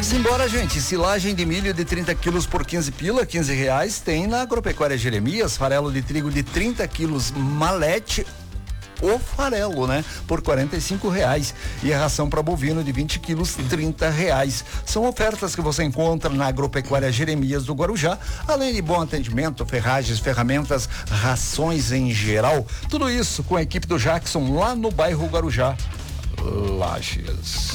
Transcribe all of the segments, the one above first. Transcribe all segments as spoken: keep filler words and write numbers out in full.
Simbora, gente. Silagem de milho de trinta quilos por quinze pila, quinze reais. Tem na Agropecuária Jeremias. Farelo de trigo de trinta quilos, malete. O farelo, né? Por quarenta e cinco reais. E a ração para bovino de vinte quilos, trinta reais. São ofertas que você encontra na Agropecuária Jeremias do Guarujá, além de bom atendimento, ferragens, ferramentas, rações em geral. Tudo isso com a equipe do Jackson lá no bairro Guarujá, Lages.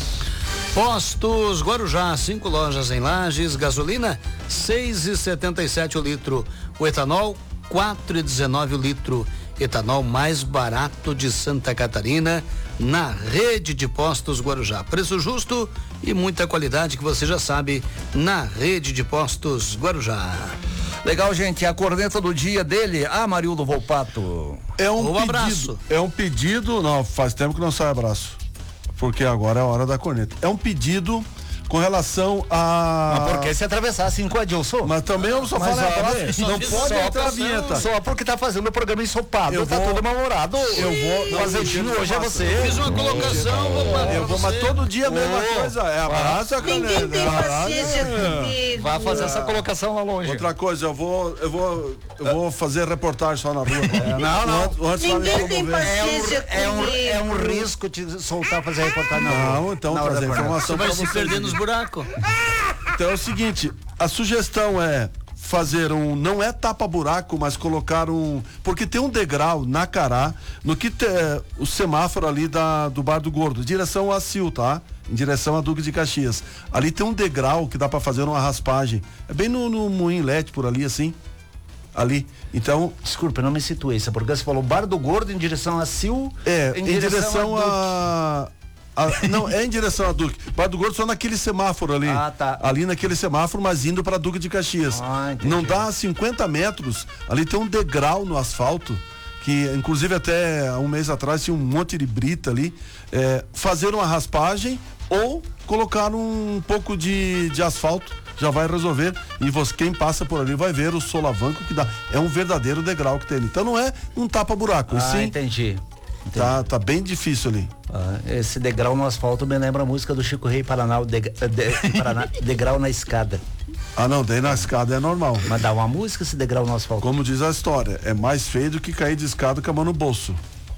Postos Guarujá, cinco lojas em Lages, gasolina seis e setenta e sete o litro, o etanol quatro e dezenove o litro. Etanol mais barato de Santa Catarina, na rede de postos Guarujá. Preço justo e muita qualidade que você já sabe, na rede de postos Guarujá. Legal, gente, a corneta do dia dele, a Marildo Volpato. É um, um pedido, abraço. É um pedido, não, faz tempo que não sai abraço, porque agora é a hora da corneta. É um pedido com relação a... Mas por que se atravessar assim com a Adilson? Mas também eu só Mas falo olha, abraço, não não pode entrar a vinheta. Só porque tá fazendo o programa ensopado, Eu tá vou- todo mal-humorado. Eu vou... Fazendinho, não, hoje é eu você. Fiz uma colocação, vou Eu vou, mas todo dia a mesma Ô, coisa, é abraço, a Ninguém caneta. tem é abraço, paciência é. comigo. Vai fazer essa colocação lá longe. Outra coisa, eu vou, eu vou, eu vou fazer reportagem só na rua. Não, não. Antes, antes vai me Ninguém tem promover. paciência É um, comigo. é um risco te soltar fazer reportagem na rua. Não, então Na hora trazer da jornada. Você informação vai pra se vocês. perder nos buracos. Então é o seguinte, a sugestão é fazer um, não é tapa-buraco, mas colocar um, porque tem um degrau na Cará, no que te, o semáforo ali da, do Bar do Gordo, direção a Sil, tá? Em direção a Duque de Caxias. Ali tem um degrau que dá pra fazer uma raspagem. É bem no, no Moinlete, por ali, assim. Ali. Então, Desculpa, eu não me situei. Sabe por que você falou Bar do Gordo em direção a Sil? é, em, direção, a... a... a- não, é em direção a Duque. Bar do Gordo só naquele semáforo ali. Ah, tá. Ali naquele semáforo, mas indo pra Duque de Caxias. Ah, entendi. Não dá cinquenta metros, ali tem um degrau no asfalto, que inclusive até há um mês atrás tinha um monte de brita ali. É, fazer uma raspagem ou colocar um pouco de, de asfalto, já vai resolver. E você, quem passa por ali vai ver o solavanco que dá. É um verdadeiro degrau que tem ali. Então não é um tapa-buraco, e Ah, sim, entendi. tá, tá bem difícil ali. Ah, esse degrau no asfalto me lembra a música do Chico Rei Paraná, o deg- de- Paraná, degrau na escada. Ah, não, daí na escada é normal. Mas dá uma música esse degrau no asfalto. Como diz a história, é mais feio do que cair de escada com a mão no bolso.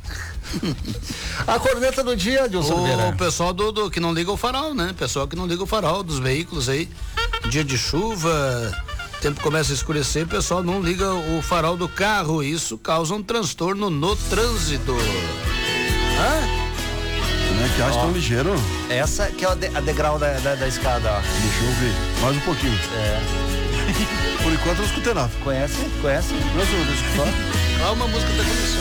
A corneta do dia, Adilson O Oliveira. pessoal do, do que não liga o farol, né? Pessoal que não liga o farol dos veículos aí. Dia de chuva, tempo começa a escurecer, o pessoal não liga o farol do carro. Isso causa um transtorno no trânsito. Hã? Como é que acha tão ligeiro? Essa que é a, de- a degrau da, da, da escada, ó. Deixa eu ver. Mais um pouquinho. É. Por enquanto eu não escutei nada. Conhece? Conhece? Não, senhor, deixa eu falar. Calma, a música tá começando.